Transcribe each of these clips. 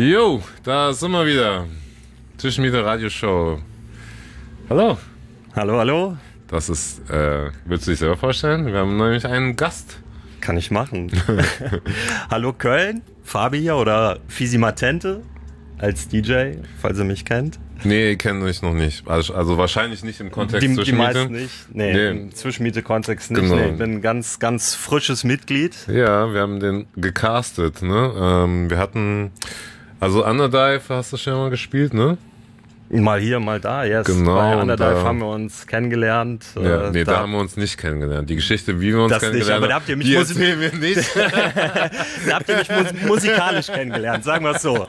Jo, da sind wir wieder. Zwischenmiete Radioshow. Hallo. Hallo, hallo. Das ist, willst du dich selber vorstellen? Wir haben nämlich einen Gast. Kann ich machen. Hallo Köln, Fabi hier oder Fisi Matente als DJ, falls ihr mich kennt. Nee, kennen euch noch nicht. Also wahrscheinlich nicht im Kontext Die Zwischenmiete. meisten nicht. Nee, im Zwischenmiete-Kontext nicht. Genau. Nee, ich bin ein ganz frisches Mitglied. Ja, wir haben den gecastet, ne? Wir hatten, also Underdive hast du schon mal gespielt, ne? Mal hier, mal da, yes. Genau, Bei und Underdive da haben wir uns kennengelernt. Ja, da haben wir uns nicht kennengelernt. Die Geschichte, wie wir uns das nicht, kennengelernt aber da haben, habt ihr mich die erzählen wir nicht. Da habt ihr mich musikalisch kennengelernt, sagen wir es so.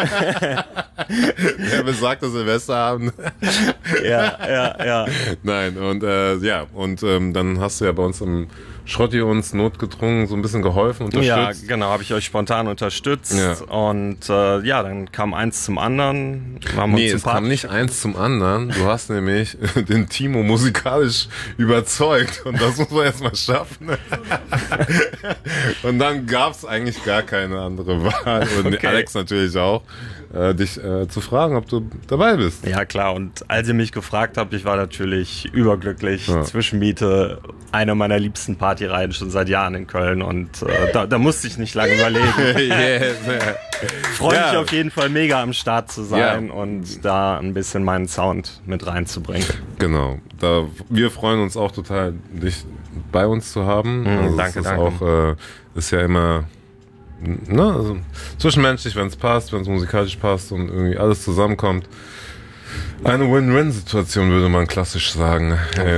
Ja, besagter Silvesterabend. Ja. Nein, und dann hast du ja bei uns im Schrotti uns notgedrungen so ein bisschen geholfen, unterstützt. Ja, genau, habe ich euch spontan unterstützt. Ja. Und dann kam eins zum anderen. Es kam nicht eins zum anderen. Du hast nämlich den Timo musikalisch überzeugt. Und das muss man erstmal schaffen. Und dann gab es eigentlich gar keine andere Wahl. Und Okay. Alex natürlich auch, dich zu fragen, ob du dabei bist. Ja, klar. Und als ihr mich gefragt habt, ich war natürlich überglücklich. Ja. Zwischenmiete, eine meiner liebsten Partyreihen schon seit Jahren in Köln. Und da musste ich nicht lange überlegen. Yes. Freue mich Ja. auf jeden Fall mega am Start zu sein und da ein bisschen meinen Sound mit reinzubringen. Genau. Wir freuen uns auch total, dich bei uns zu haben. Danke, es ist danke. auch, ist ja immer, ne, also zwischenmenschlich, wenn es passt, wenn es musikalisch passt und irgendwie alles zusammenkommt. Eine Win-Win-Situation, würde man klassisch sagen.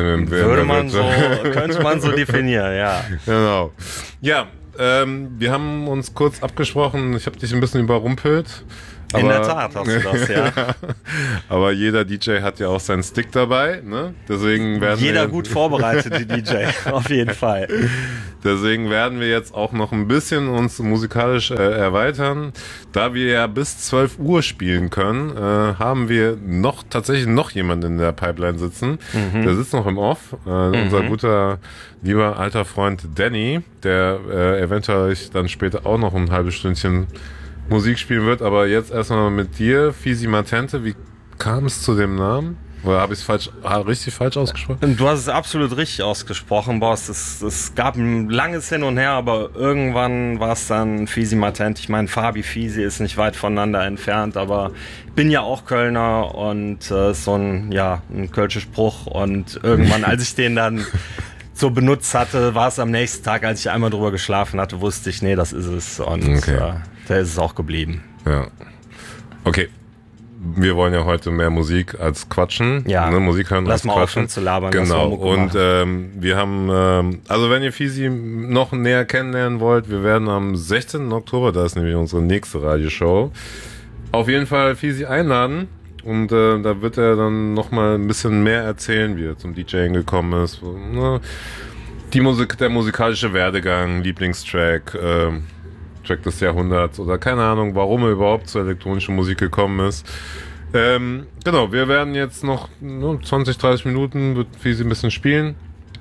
Könnte man so definieren, ja. Genau. Ja, wir haben uns kurz abgesprochen. Ich habe dich ein bisschen überrumpelt. In der Tat hast du das, ja. Aber jeder DJ hat ja auch seinen Stick dabei, ne? Deswegen werden Jeder gut vorbereitete DJ, auf jeden Fall. Deswegen werden wir jetzt auch noch ein bisschen uns musikalisch erweitern. Da wir ja bis 12 Uhr spielen können, haben wir tatsächlich noch jemanden in der Pipeline sitzen. Der sitzt noch im Off. Unser guter, lieber alter Freund Danny, der eventuell dann später auch noch ein halbes Stündchen Musik spielen wird. Aber jetzt erstmal mit dir, Fisi Matente. Wie kam es zu dem Namen? Oder habe ich es richtig falsch ausgesprochen? Du hast es absolut richtig ausgesprochen, Boss. Es gab ein langes Hin und Her, aber irgendwann war es dann Fisi Matente. Ich meine, Fabi, Fisi ist nicht weit voneinander entfernt, aber ich bin ja auch Kölner und so ein kölscher Spruch. Und irgendwann, als ich den dann so benutzt hatte, war es am nächsten Tag, als ich einmal drüber geschlafen hatte, wusste ich, nee, das ist es. Und da ist es auch geblieben. Ja. Okay. Wir wollen ja heute mehr Musik als quatschen. Ja. Ne? Musik hören Lass als mal quatschen. aufhören zu labern. Genau. Lass mal Mucke Und machen. wir haben, also wenn ihr Fisi noch näher kennenlernen wollt, wir werden am 16. Oktober, da ist nämlich unsere nächste Radioshow, auf jeden Fall Fisi einladen. Und da wird er dann nochmal ein bisschen mehr erzählen, wie er zum DJing gekommen ist. Ne? Der musikalische Werdegang, Lieblingstrack, Track des Jahrhunderts oder keine Ahnung, warum er überhaupt zur elektronischen Musik gekommen ist. Genau, wir werden jetzt noch 20, 30 Minuten, wird Fisi ein bisschen spielen.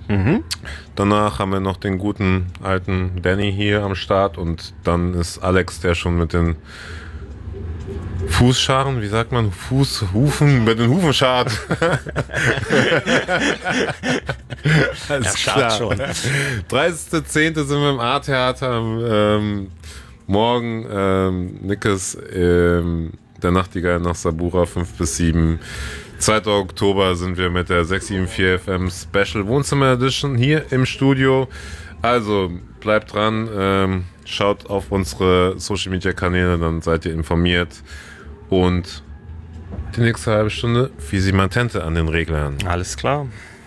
Danach haben wir noch den guten alten Danny hier am Start und dann ist Alex, der schon mit den Fußscharen, wie sagt man, Hufen, mit den Hufen schart. Alles schart schon. 30.10. sind wir im A-Theater. Morgen Nickes, der Nachtigall nach Sabura 5 bis 7. 2. Oktober sind wir mit der 674 FM Special Wohnzimmer Edition hier im Studio. Also bleibt dran, schaut auf unsere Social Media Kanäle, dann seid ihr informiert. Und die nächste halbe Stunde Fisi Matente an den Reglern. Alles klar.